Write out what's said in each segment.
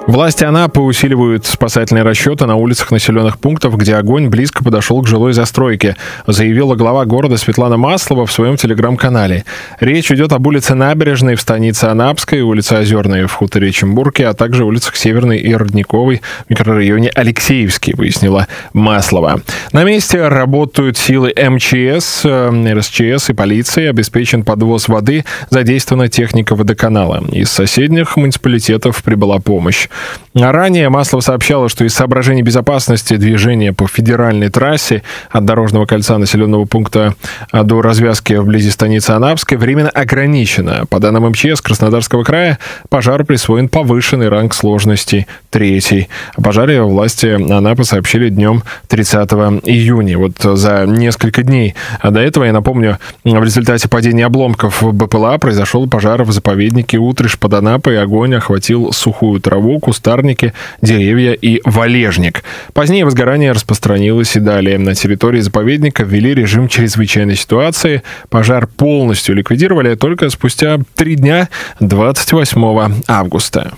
Власти Анапы усиливают спасательные расчеты на улицах населенных пунктов, где огонь близко подошел к жилой застройке, заявила глава города Светлана Маслова в своем телеграм-канале. Речь идет об улице Набережной в станице Анапской, улице Озерной в хуторе Чембурки, а также улицах Северной и Родниковой в микрорайоне Алексеевский, выяснила Маслова. На месте работают силы МЧС, РСЧС и полиции, обеспечен подвоз воды, задействована техника водоканала. Из соседних муниципалитетов прибыла помощь. Ранее Маслова сообщала, что из соображений безопасности движения по федеральной трассе от дорожного кольца населенного пункта до развязки вблизи станицы Анапской временно ограничено. По данным МЧС Краснодарского края, пожару присвоен повышенный ранг сложности 3. О пожаре власти Анапы сообщили днем 30 июня, вот за несколько дней. А до этого, я напомню, в результате падения обломков БПЛА произошел пожар в заповеднике Утриш под Анапой. Огонь охватил сухую траву, кустарники, деревья и валежник. Позднее возгорание распространилось и далее. На территории заповедника ввели режим чрезвычайной ситуации. Пожар полностью ликвидировали только спустя 3 дня, 28 августа.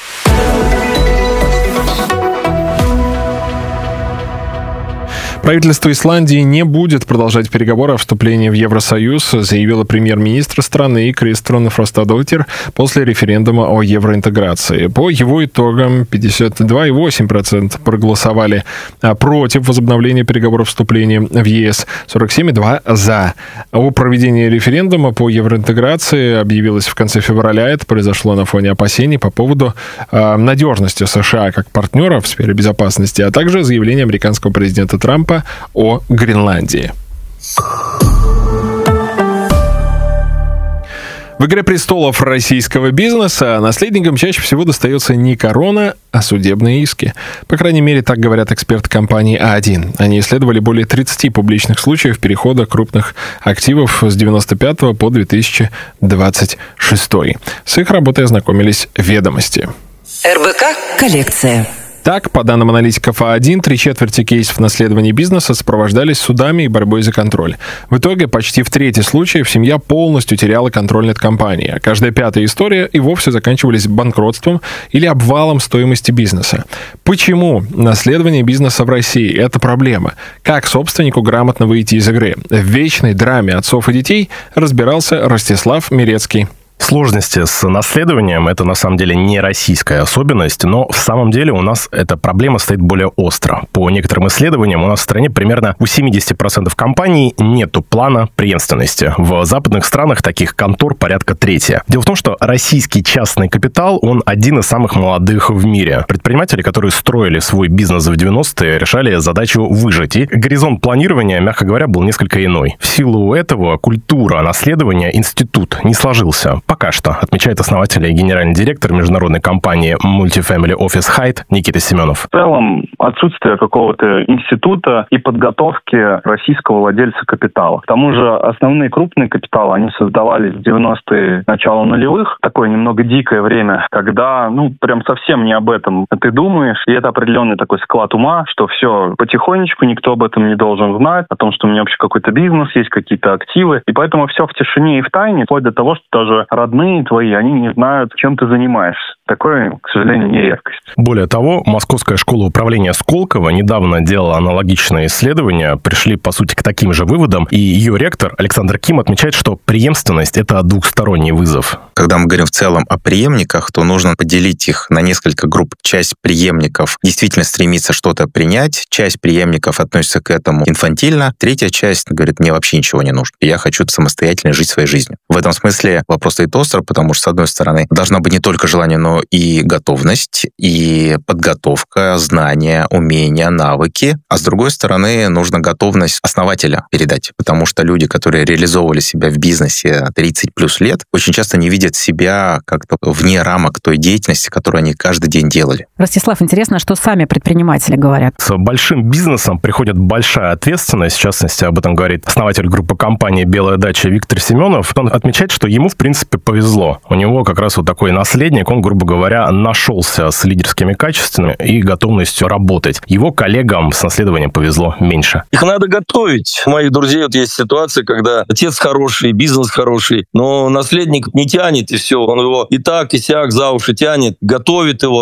Правительство Исландии не будет продолжать переговоры о вступлении в Евросоюз, заявила премьер-министр страны Кристрún Фростадóttir после референдума о евроинтеграции. По его итогам 52,8% проголосовали против возобновления переговоров о вступлении в ЕС, 47,2% за. О проведении референдума по евроинтеграции объявилось в конце февраля. Это произошло на фоне опасений по поводу надежности США как партнера в сфере безопасности, а также заявления американского президента Трампа о Гренландии. В «Игре престолов» российского бизнеса наследникам чаще всего достается не корона, а судебные иски. По крайней мере, так говорят эксперты компании А1. Они исследовали более 30 публичных случаев перехода крупных активов с 1995 по 2026. С их работой ознакомились «Ведомости». РБК «Коллекция». Так, по данным аналитиков А1, 3/4 кейсов наследования бизнеса сопровождались судами и борьбой за контроль. В итоге почти в трети случаев семья полностью теряла контроль над компанией, а каждая 5-я история и вовсе заканчивались банкротством или обвалом стоимости бизнеса. Почему наследование бизнеса в России – это проблема? Как собственнику грамотно выйти из игры? В вечной драме отцов и детей разбирался Ростислав Мирецкий. Сложности с наследованием – это на самом деле не российская особенность, но в самом деле у нас эта проблема стоит более остро. По некоторым исследованиям у нас в стране примерно у 70% компаний нету плана преемственности. В западных странах таких контор порядка 1/3. Дело в том, что российский частный капитал, он один из самых молодых в мире. Предприниматели, которые строили свой бизнес в 90-е, решали задачу выжить. И горизонт планирования, мягко говоря, был несколько иной. В силу этого культура наследования, институт не сложился. Пока что, отмечает основатель и генеральный директор международной компании Multifamily Office Height Никита Семенов. В целом, отсутствие какого-то института и подготовки российского владельца капитала. К тому же, основные крупные капиталы, они создавались в 90-е, начало нулевых. Такое немного дикое время, когда, прям совсем не об этом ты думаешь. И это определенный такой склад ума, что все потихонечку, никто об этом не должен знать, о том, что у меня вообще какой-то бизнес, есть какие-то активы. И поэтому все в тишине и в тайне, вплоть до того, что даже родные твои, они не знают, чем ты занимаешься. Такое, к сожалению, не редкость. Более того, Московская школа управления Сколково недавно делала аналогичное исследование. Пришли, по сути, к таким же выводам. И ее ректор Александр Ким отмечает, что преемственность – это двухсторонний вызов. Когда мы говорим в целом о преемниках, то нужно поделить их на несколько групп. Часть преемников действительно стремится что-то принять, часть преемников относится к этому инфантильно, третья часть говорит, мне вообще ничего не нужно, я хочу самостоятельно жить своей жизнью. В этом смысле вопрос стоит остро, потому что, с одной стороны, должна быть не только желание, но и готовность, и подготовка, знания, умения, навыки. А с другой стороны, нужно готовность основателя передать, потому что люди, которые реализовывали себя в бизнесе 30 плюс лет, очень часто не видят себя как-то вне рамок той деятельности, которую они каждый день делали. Ростислав, интересно, что сами предприниматели говорят. С большим бизнесом приходит большая ответственность. В частности, об этом говорит основатель группы компании «Белая дача» Виктор Семенов. Он отмечает, что ему, в принципе, повезло. У него как раз вот такой наследник, он, грубо говоря, нашелся с лидерскими качествами и готовностью работать. Его коллегам с наследованием повезло меньше. Их надо готовить. У моих друзей вот есть ситуация, когда отец хороший, бизнес хороший, но наследник не тянет, и все. Он его и так, и сяк за уши тянет, готовит его.